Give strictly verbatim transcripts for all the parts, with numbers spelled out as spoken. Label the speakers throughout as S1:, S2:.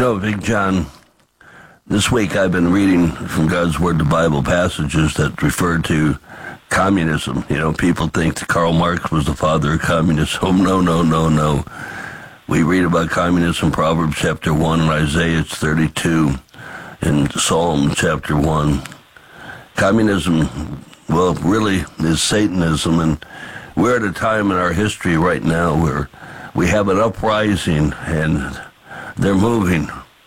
S1: know, Big John, this week I've been reading from God's Word, the Bible, passages that refer to communism. You know, people think that Karl Marx was the father of communism. No, no, no, no. We read about communism in Proverbs chapter one, and Isaiah thirty-two, in Psalm chapter one. Communism, well, really is Satanism, and we're at a time in our history right now where we have an uprising, and they're moving.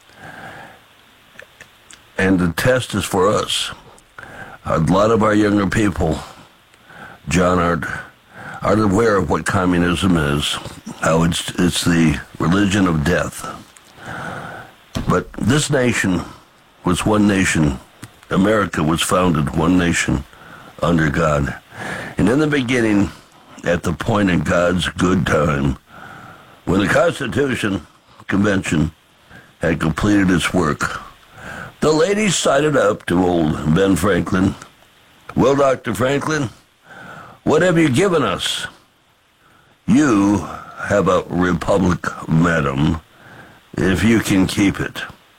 S1: And the test is for us. A lot of our younger people, John, aren't, aren't aware of what communism is, how it's, it's the religion of death. But this nation was one nation. America was founded one nation under God. And in the beginning, at the point in God's good time, when the Constitution Convention had completed its work, the ladies sided up to old Ben Franklin. Well, Doctor Franklin, what have you given us? You have a republic, madam, if you can keep it.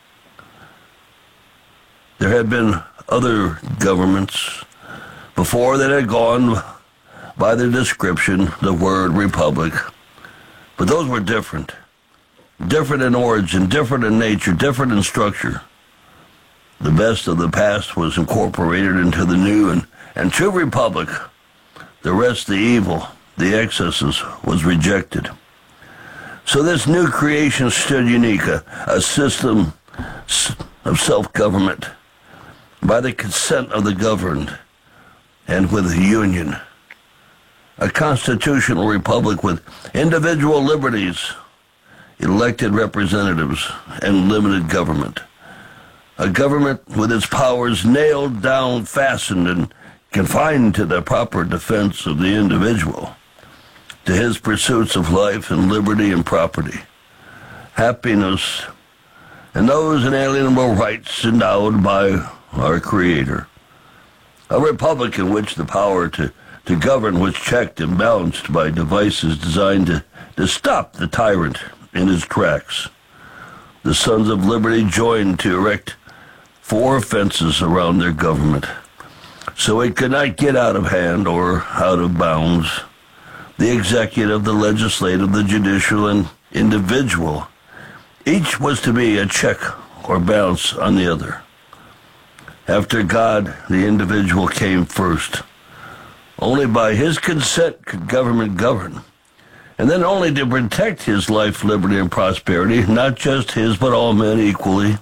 S1: There had been other governments before that had gone by the description, the word republic, but those were different. Different in origin, different in nature, different in structure. The best of the past was incorporated into the new and, and true republic. The rest, the evil, the excesses, was rejected. So this new creation stood unique, a, a system of self-government by the consent of the governed and with union. A constitutional republic with individual liberties, elected representatives, and limited government. A government with its powers nailed down, fastened, and confined to the proper defense of the individual, to his pursuits of life and liberty and property, happiness, and those inalienable rights endowed by our Creator. A republic in which the power to, to govern was checked and balanced by devices designed to, to stop the tyrant in his tracks. The Sons of Liberty joined to erect four fences around their government, so it could not get out of hand or out of bounds. The executive, the legislative, the judicial, and individual, each was to be a check or balance on the other. After God, the individual came first. Only by his consent could government govern. And then only to protect his life, liberty, and prosperity, not just his, but all men equally.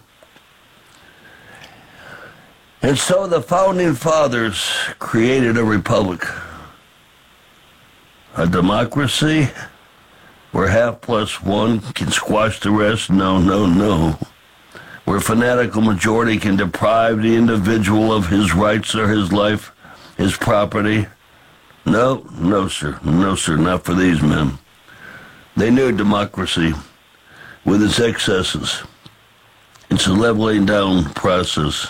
S1: And so the Founding Fathers created a republic, a democracy where half plus one can squash the rest. No, no, no. Where fanatical majority can deprive the individual of his rights or his life, his property. No, no, sir. No, sir, not for these men. They knew democracy with its excesses. It's a leveling down process.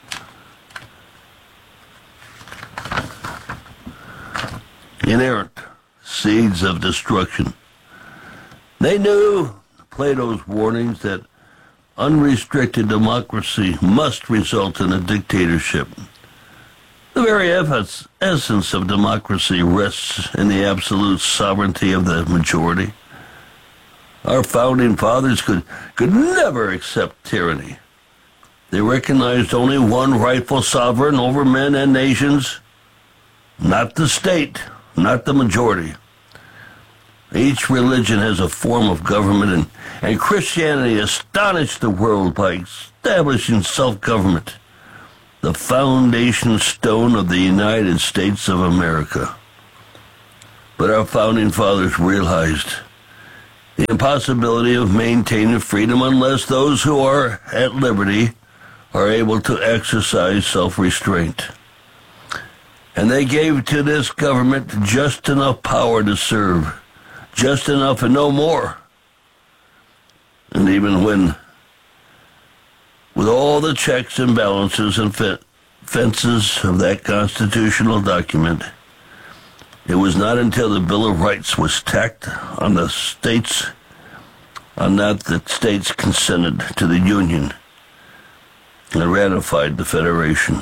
S1: Inerrant seeds of destruction. They knew Plato's warnings that unrestricted democracy must result in a dictatorship. The very essence of democracy rests in the absolute sovereignty of the majority. Our founding fathers could, could never accept tyranny. They recognized only one rightful sovereign over men and nations, not the state, not the majority. Each religion has a form of government, and, and Christianity astonished the world by establishing self-government, the foundation stone of the United States of America. But our founding fathers realized the impossibility of maintaining freedom unless those who are at liberty are able to exercise self-restraint. And they gave to this government just enough power to serve, just enough and no more. And even when, with all the checks and balances and fe- fences of that constitutional document, it was not until the Bill of Rights was tacked on the states On that, the states consented to the Union and ratified the Federation.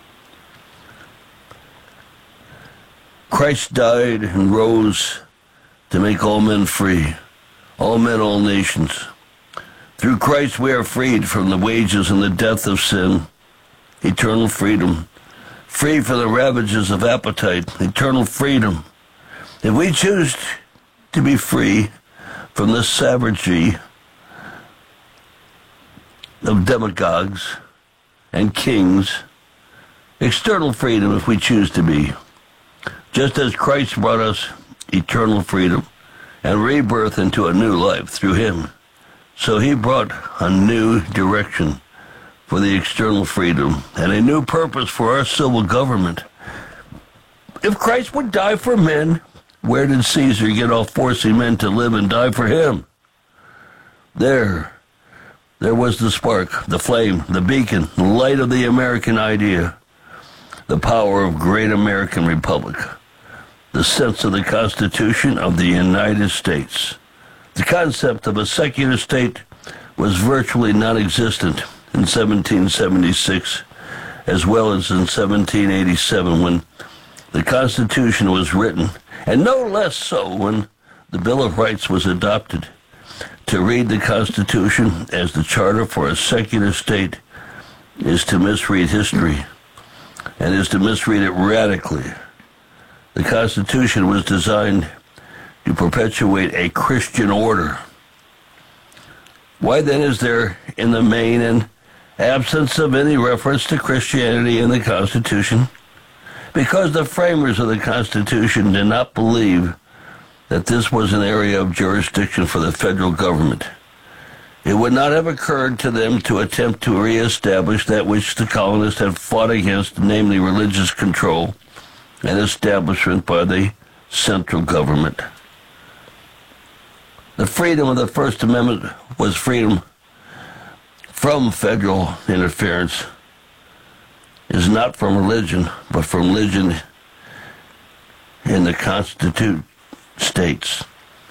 S1: Christ died and rose to make all men free, all men, all nations. Through Christ we are freed from the wages and the death of sin, eternal freedom, free from the ravages of appetite, eternal freedom. If we choose to be free from the savagery of demagogues and kings, external freedom if we choose to be, just as Christ brought us eternal freedom and rebirth into a new life through him, so he brought a new direction for the external freedom and a new purpose for our civil government. If Christ would die for men, where did Caesar get off forcing men to live and die for him? There, there was the spark, the flame, the beacon, the light of the American idea, the power of great American republic, the sense of the Constitution of the United States. The concept of a secular state was virtually non-existent in seventeen seventy-six, as well as in seventeen eighty-seven when the Constitution was written, and no less so when the Bill of Rights was adopted. To read the Constitution as the charter for a secular state is to misread history, and is to misread it radically. The Constitution was designed to perpetuate a Christian order. Why then is there, in the main, an absence of any reference to Christianity in the Constitution? Because the framers of the Constitution did not believe that this was an area of jurisdiction for the federal government. It would not have occurred to them to attempt to reestablish that which the colonists had fought against, namely religious control and establishment by the central government. The freedom of the First Amendment was freedom from federal interference, is not from religion, but from religion in the constituted states.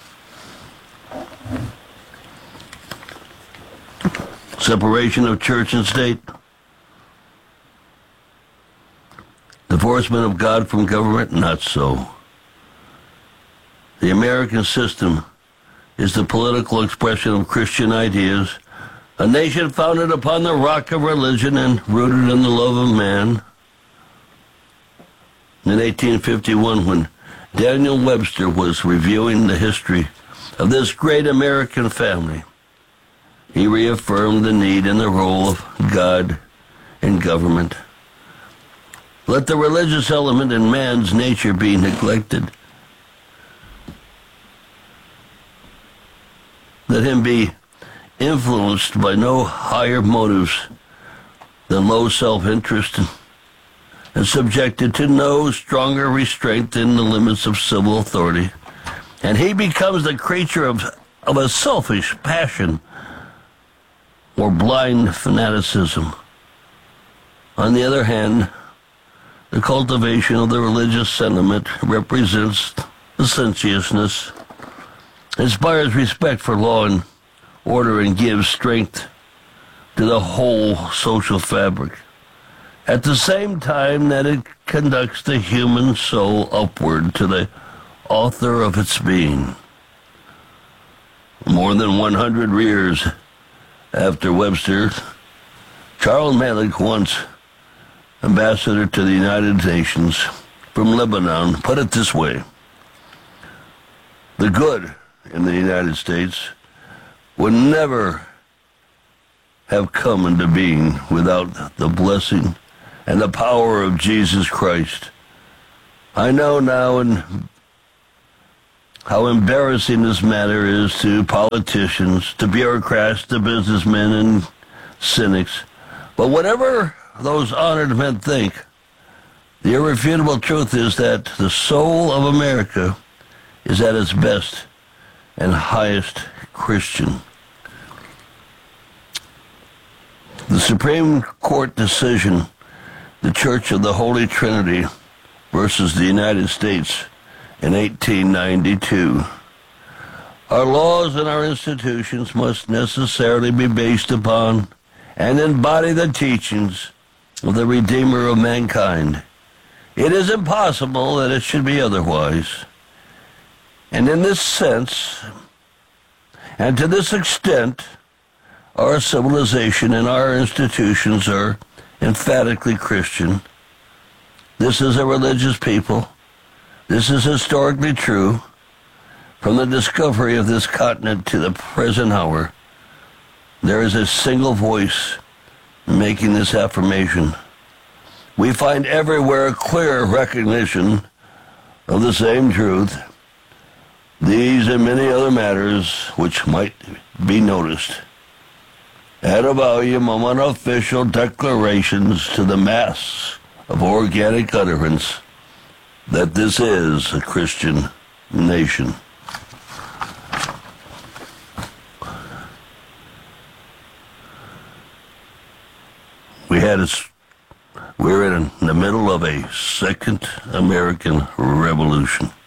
S1: Separation of church and state. Divorcement of God from government? Not so. The American system is the political expression of Christian ideas, a nation founded upon the rock of religion and rooted in the love of man. In eighteen fifty-one, when Daniel Webster was reviewing the history of this great American family, he reaffirmed the need and the role of God in government. Let the religious element in man's nature be neglected. Let him be influenced by no higher motives than low self-interest and, and subjected to no stronger restraint than the limits of civil authority. And he becomes the creature of, of a selfish passion or blind fanaticism. On the other hand, the cultivation of the religious sentiment represents licentiousness, inspires respect for law and order, and gives strength to the whole social fabric, at the same time that it conducts the human soul upward to the author of its being. More than one hundred years after Webster, Charles Malik, once ambassador to the United Nations from Lebanon, put it this way: the good in the United States would never have come into being without the blessing and the power of Jesus Christ. I know now and how embarrassing this matter is to politicians, to bureaucrats, to businessmen and cynics. But whatever those honored men think, the irrefutable truth is that the soul of America is at its best and highest Christian. The Supreme Court decision, the Church of the Holy Trinity versus the United States in eighteen ninety-two, Our laws and our institutions must necessarily be based upon and embody the teachings of the Redeemer of mankind. It is impossible that it should be otherwise. And in this sense, and to this extent, our civilization and our institutions are emphatically Christian. This is a religious people. This is historically true. From the discovery of this continent to the present hour, there is a single voice making this affirmation. We find everywhere a clear recognition of the same truth. These and many other matters which might be noticed add a volume of unofficial declarations to the mass of organic utterance that this is a Christian nation. We had a, we're in the middle of a second American Revolution.